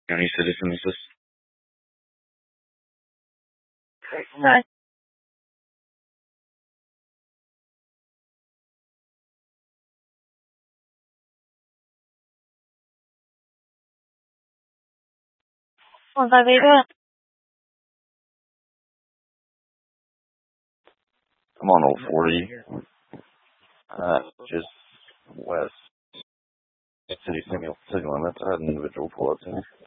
County citizen is this? Hi. What are they doing? I'm on Old 40. Just west. City limits. I had an individual pull up to me.